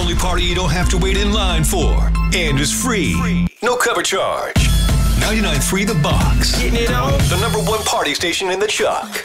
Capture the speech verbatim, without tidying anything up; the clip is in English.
only party you don't have to wait in line for. And is free. No cover charge. ninety-nine point three The Box. Getting it on. The number one party station in the Chuck.